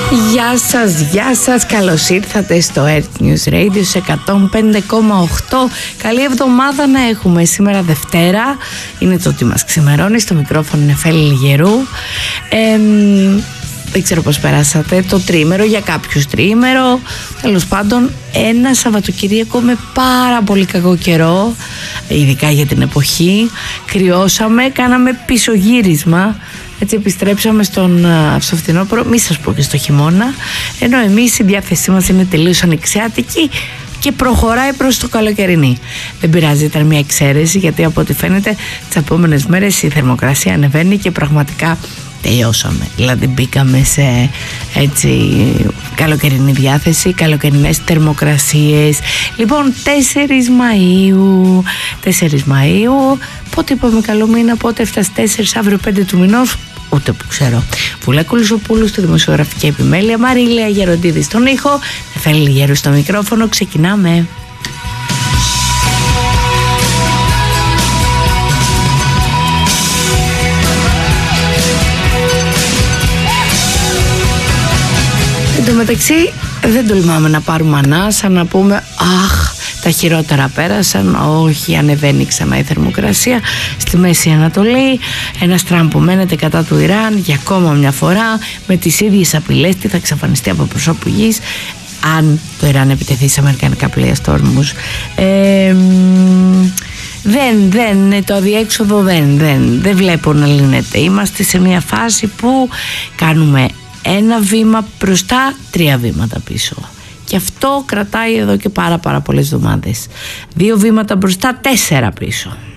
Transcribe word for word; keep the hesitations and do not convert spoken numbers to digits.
Γεια σας, γεια σας, καλώς ήρθατε στο Earth News Radio σε εκατόν πέντε κόμμα οκτώ. Καλή εβδομάδα να έχουμε. Σήμερα Δευτέρα, είναι το τι μας ξημερώνει. Στο μικρόφωνο είναι Φέλη Λιγερού. ε, Δεν ξέρω πώς περάσατε το τρίμερο, για κάποιους τρίμερο. Τέλος πάντων, ένα Σαββατοκύριακο με πάρα πολύ κακό καιρό, ειδικά για την εποχή. Κρυώσαμε, κάναμε πισωγύρισμα. Έτσι επιστρέψαμε στον, στο φθινόπωρο, μη σας πω και στο χειμώνα. Ενώ εμείς η διάθεσή μας είναι τελείως ανοιξιάτικη και προχωράει προς το καλοκαιρινή. Δεν πειράζει, ήταν μια εξαίρεση, γιατί από ό,τι φαίνεται τις επόμενες μέρες η θερμοκρασία ανεβαίνει και πραγματικά τελειώσαμε. Δηλαδή μπήκαμε σε έτσι καλοκαιρινή διάθεση, καλοκαιρινές θερμοκρασίες. Λοιπόν, τέσσερις Μαΐου, τέσσερις Μαΐου, πότε είπαμε καλό μήνα, πότε έφτασε τέσσερις, αύριο πέντε του μηνός, ούτε που ξέρω. Βουλέ Κουλουσοπούλου στη δημοσιογραφική επιμέλεια, Μαρίλια Γεροντίδη στον ήχο, Εφέλη Λιγέρου στο μικρόφωνο. Ξεκινάμε. Εν τω μεταξύ δεν τολμάμε να πάρουμε ανάσα, να πούμε αχ, τα χειρότερα πέρασαν. Όχι, ανεβαίνει ξανά η θερμοκρασία στη Μέση Ανατολή. Ένας Τραμπ που μένεται κατά του Ιράν για ακόμα μια φορά, με τις ίδιες απειλές, τι θα εξαφανιστεί από προσώπου γης αν το Ιράν επιτεθεί σε αμερικανικά πλοία στόρμους. ε, Δεν, δεν, το αδιέξοδο δεν, δεν, δεν βλέπω να λύνεται. Είμαστε σε μια φάση που κάνουμε ένα βήμα μπροστά, τρία βήματα πίσω. Και αυτό κρατάει εδώ και πάρα πάρα πολλές εβδομάδες. Δύο βήματα μπροστά, τέσσερα πίσω.